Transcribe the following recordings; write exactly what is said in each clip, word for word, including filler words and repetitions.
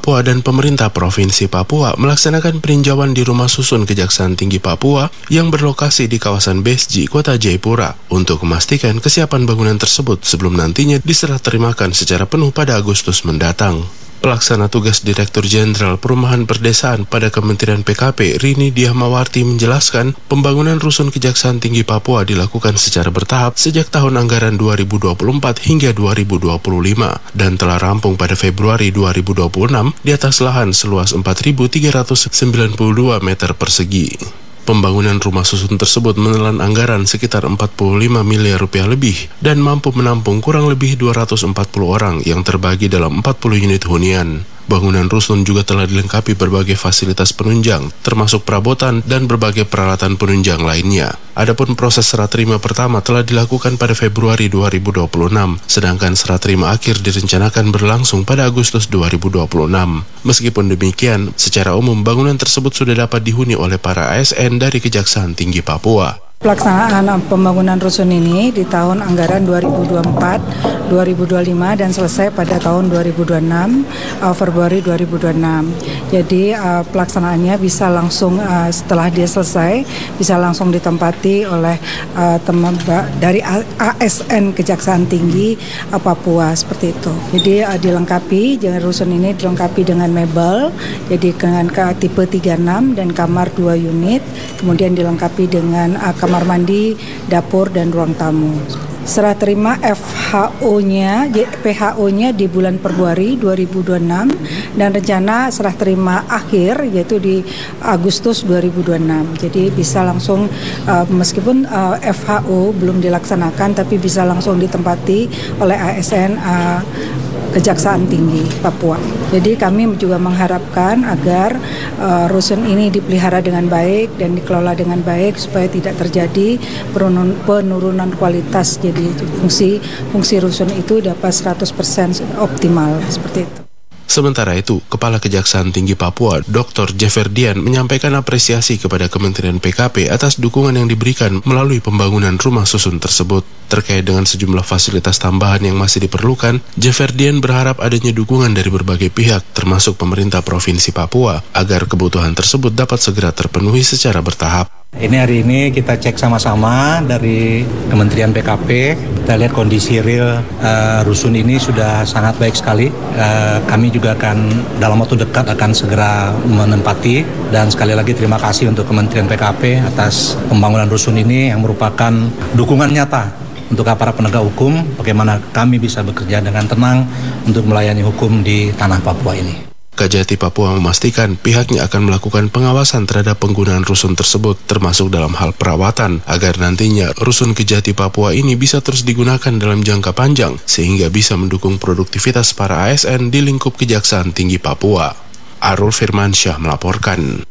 Papua dan pemerintah Provinsi Papua melaksanakan peninjauan di Rumah Susun Kejaksaan Tinggi Papua yang berlokasi di kawasan Besji, Kota Jayapura untuk memastikan kesiapan bangunan tersebut sebelum nantinya diserah terimakan secara penuh pada Agustus mendatang. Pelaksana tugas Direktur Jenderal Perumahan Perdesaan pada Kementerian P K P, Rini Diahmawarti menjelaskan, pembangunan Rusun Kejaksaan Tinggi Papua dilakukan secara bertahap sejak tahun anggaran dua ribu dua puluh empat hingga dua ribu dua puluh lima dan telah rampung pada Februari dua ribu dua puluh enam di atas lahan seluas empat ribu tiga ratus sembilan puluh dua meter persegi. Pembangunan rumah susun tersebut menelan anggaran sekitar empat puluh lima miliar rupiah lebih dan mampu menampung kurang lebih dua ratus empat puluh orang yang terbagi dalam empat puluh unit hunian. Bangunan rusun juga telah dilengkapi berbagai fasilitas penunjang, termasuk perabotan dan berbagai peralatan penunjang lainnya. Adapun proses serah terima pertama telah dilakukan pada Februari dua ribu dua puluh enam, sedangkan serah terima akhir direncanakan berlangsung pada Agustus dua ribu dua puluh enam. Meskipun demikian, secara umum bangunan tersebut sudah dapat dihuni oleh para A S N dari Kejaksaan Tinggi Papua. Pelaksanaan pembangunan rusun ini di tahun anggaran dua ribu dua puluh empat dua ribu dua puluh lima dan selesai pada tahun dua ribu dua puluh enam, uh, Februari dua ribu dua puluh enam. Jadi uh, pelaksanaannya bisa langsung uh, setelah dia selesai bisa langsung ditempati oleh uh, teman dari A S N Kejaksaan Tinggi uh, Papua seperti itu. Jadi uh, dilengkapi, jangan rusun ini dilengkapi dengan mebel, jadi dengan ke tipe tiga puluh enam dan kamar dua unit, kemudian dilengkapi dengan uh, kamar kamar mandi, dapur, dan ruang tamu. Serah terima F H O-nya, P H O-nya di bulan Februari dua ribu dua puluh enam dan rencana serah terima akhir yaitu di Agustus dua ribu dua puluh enam. Jadi bisa langsung uh, meskipun uh, F H O belum dilaksanakan tapi bisa langsung ditempati oleh A S N uh, Kejaksaan Tinggi Papua. Jadi kami juga mengharapkan agar uh, rusun ini dipelihara dengan baik dan dikelola dengan baik supaya tidak terjadi penurunan, penurunan kualitas. Jadi fungsi fungsi rusun itu dapat seratus persen optimal seperti itu. Sementara itu, Kepala Kejaksaan Tinggi Papua, Doktor Jeferdian, menyampaikan apresiasi kepada Kementerian P K P atas dukungan yang diberikan melalui pembangunan rumah susun tersebut. Terkait dengan sejumlah fasilitas tambahan yang masih diperlukan, Jeferdian berharap adanya dukungan dari berbagai pihak, termasuk pemerintah Provinsi Papua, agar kebutuhan tersebut dapat segera terpenuhi secara bertahap. Ini hari ini kita cek sama-sama dari Kementerian P K P, kita lihat kondisi real uh, rusun ini sudah sangat baik sekali. Uh, kami juga akan dalam waktu dekat akan segera menempati dan sekali lagi terima kasih untuk Kementerian P K P atas pembangunan rusun ini yang merupakan dukungan nyata untuk para penegak hukum, bagaimana kami bisa bekerja dengan tenang untuk melayani hukum di tanah Papua ini. Kajati Papua memastikan pihaknya akan melakukan pengawasan terhadap penggunaan rusun tersebut, termasuk dalam hal perawatan, agar nantinya rusun Kejati Papua ini bisa terus digunakan dalam jangka panjang, sehingga bisa mendukung produktivitas para A S N di lingkup Kejaksaan Tinggi Papua. Arul Firmansyah melaporkan.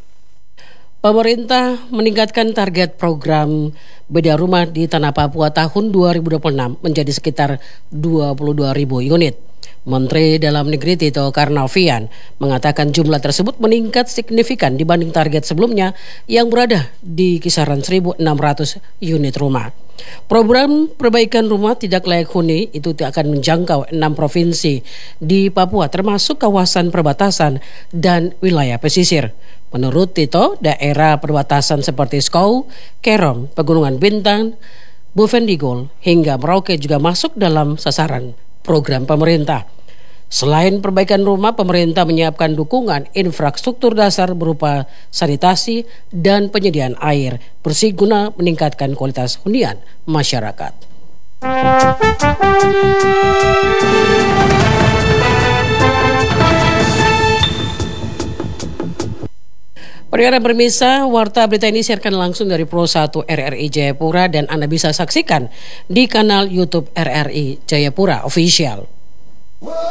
Pemerintah meningkatkan target program Bedah Rumah di Tanah Papua tahun dua ribu dua puluh enam menjadi sekitar dua puluh dua ribu unit. Menteri Dalam Negeri Tito Karnavian mengatakan jumlah tersebut meningkat signifikan dibanding target sebelumnya yang berada di kisaran seribu enam ratus unit rumah. Program perbaikan rumah tidak layak huni itu akan menjangkau enam provinsi di Papua termasuk kawasan perbatasan dan wilayah pesisir. Menurut Tito, daerah perbatasan seperti Skou, Kerom, Pegunungan Bintang, Bovendigul hingga Merauke juga masuk dalam sasaran program pemerintah. Selain perbaikan rumah, pemerintah menyiapkan dukungan infrastruktur dasar berupa sanitasi dan penyediaan air bersih guna meningkatkan kualitas hunian masyarakat. Pendengar pemirsa, Warta Berita ini siarkan langsung dari Pro satu R R I Jayapura dan Anda bisa saksikan di kanal YouTube R R I Jayapura Official.